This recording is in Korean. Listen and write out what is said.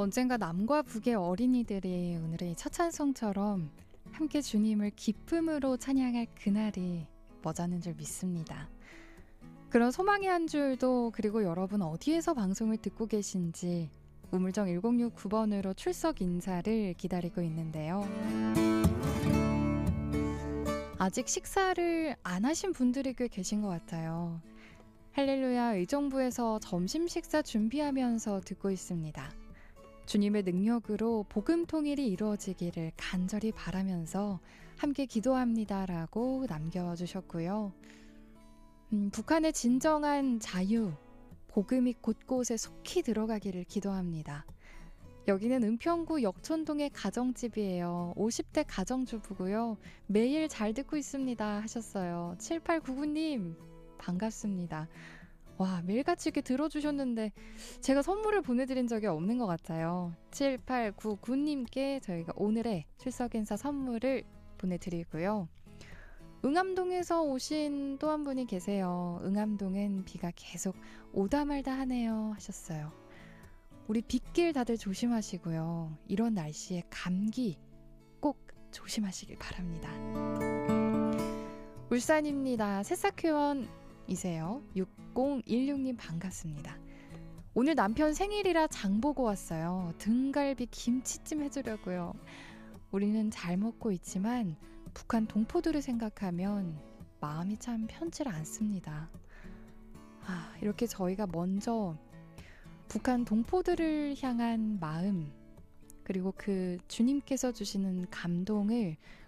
언젠가 남과 북의 어린이들이 오늘의 첫 찬송처럼 함께 주님을 기쁨으로 찬양할 그날이 머지않은 줄 믿습니다. 그런 소망의 한 줄도, 그리고 여러분 어디에서 방송을 듣고 계신지 우물정 1069번으로 출석 인사를 기다리고 있는데요. 아직 식사를 안 하신 분들이 꽤 계신 것 같아요. 할렐루야 의정부에서 점심 식사 준비하면서 듣고 있습니다. 주님의 능력으로 복음 통일이 이루어지기를 간절히 바라면서 함께 기도합니다라고 남겨주셨고요. 북한의 진정한 자유, 복음이 곳곳에 속히 들어가기를 기도합니다. 여기는 은평구 역촌동의 가정집이에요. 50대 가정주부고요. 매일 잘 듣고 있습니다 하셨어요. 7899님 반갑습니다. 와, 매일같이 이렇게 들어주셨는데 제가 선물을 보내드린 적이 없는 것 같아요. 7899님께 저희가 오늘의 출석인사 선물을 보내드리고요. 응암동에서 오신 또 한 분이 계세요. 응암동은 비가 계속 오다 말다 하네요 하셨어요. 우리 빗길 다들 조심하시고요. 이런 날씨에 감기 꼭 조심하시길 바랍니다. 울산입니다. 새싹회원이세요. 6016님 반갑습니다. 오늘 남편 생일이라 장 보고 왔어요. 등갈비 김치찜 해주려고요. 우리는 잘 먹고 있지만 북한 동포들을 생각하면 마음이 참 편치 않습니다. 이렇게 저희가 먼저 북한 동포들을 향한 마음, 그리고 그 주님께서 주시는 감동을